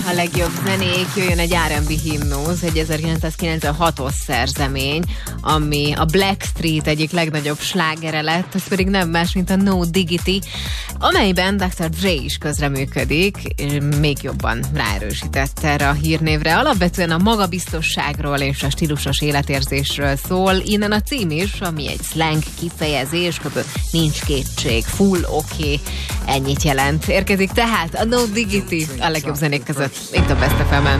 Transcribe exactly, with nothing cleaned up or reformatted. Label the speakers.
Speaker 1: A legjobb zenék, jöjjön egy er and bé himnusz, egy ezerkilencszázkilencvenhatos szerzemény, ami a Blackstreet egyik legnagyobb slágere lett, ez pedig nem más, mint a No Diggity, amelyben doktor Dre is közreműködik, még jobban ráerősített erre a hírnévre. Alapvetően a magabiztosságról és a stílusos életérzésről szól, innen a cím is, ami egy slang kifejezés, kb. Nincs kétség, full oké, okay, ennyit jelent. Érkezik tehát a No Diggity a legjobb zenék között, itt a Best ef emen.